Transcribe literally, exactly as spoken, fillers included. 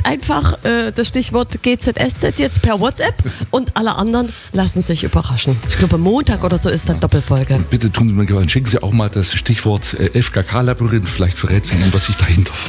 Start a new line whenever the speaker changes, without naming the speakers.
einfach äh, das Stichwort G Z S Z jetzt per WhatsApp und alle anderen lassen sich überraschen. Ich glaube, Montag oder so ist dann Doppelfolge.
Und bitte tun Sie mir gefallen, schicken Sie auch mal das Stichwort äh, F K K-Labyrinth, vielleicht verrät Sie Ihnen, was sich dahinter verbirgt.